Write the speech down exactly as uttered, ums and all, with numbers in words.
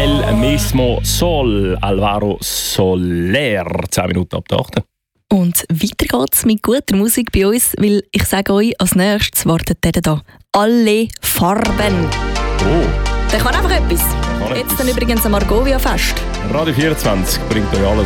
El mismo Sol, Alvaro Soler. zehn Minuten ab der achten. Und weiter geht's mit guter Musik bei uns, weil ich sage euch, als nächstes wartet der da. Alle Farben. Oh. Der kann einfach etwas. Kann Jetzt etwas. dann übrigens am Argovia-Fest. Radio vierundzwanzig bringt euch alles